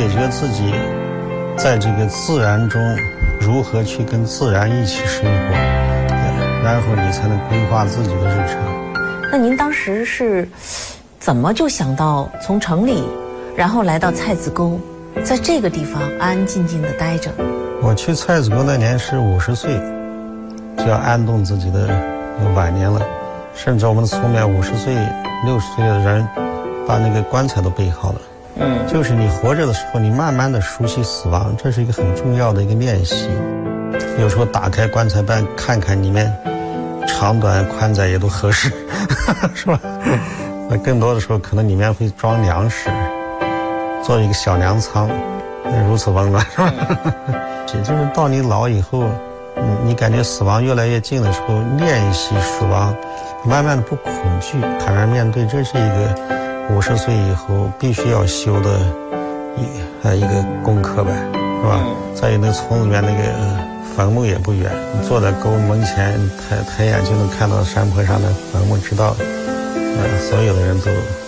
解决自己在这个自然中如何去跟自然一起生活，然后你才能规划自己的日常。 那您当时是怎么就想到从城里，然后来到菜子沟，在这个地方安安静静的待着？ 我去菜子沟那年是50岁，就要安顿自己的晚年了。甚至我们的村里面50岁、60岁的人，把那个棺材都备好了。就是你活着的时候，你慢慢的熟悉死亡，这是一个很重要的一个练习。有时候打开棺材板看看里面长短宽窄也都合适，是吧？那更多的时候可能里面会装粮食，做一个小粮仓，如此温暖，是吧？也就是到你老以后，你感觉死亡越来越近的时候，练习死亡，慢慢的不恐惧，坦然面对，这是一个50岁以后必须要修的一个功课呗，是吧？在那村里面那个坟墓也不远，你坐在沟门前，抬眼就能看到山坡上的坟墓，直到所有的人都